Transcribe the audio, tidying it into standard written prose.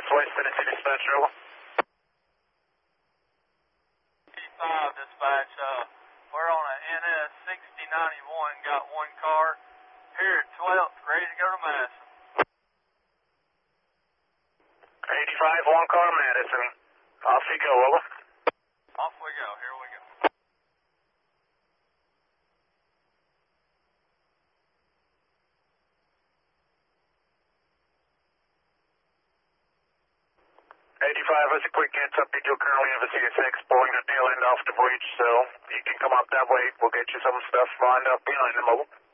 West Tennessee dispatch, over. 85 dispatch, we're on an NS 6091, got one car here at 12th, ready to go to Madison. 85, one car, Madison. Off you go, over. Off we go, here we go. 85, as a quick heads up, you do currently have a CSX pulling the tail end off the bridge, so you can come up that way. We'll get you some stuff lined up behind the mobile.